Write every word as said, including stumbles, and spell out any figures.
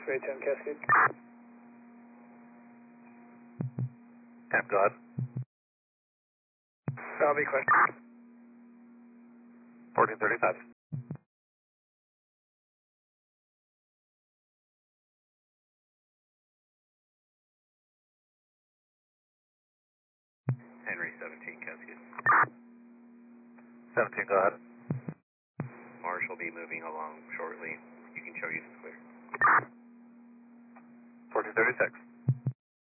three ten Cascade. Cap, go ahead. I'll be clear. fourteen thirty-five. Henry seventeen Cascade. seventeen, go ahead. Marsh will be moving along shortly. You can show use is clear. fourteen thirty-six.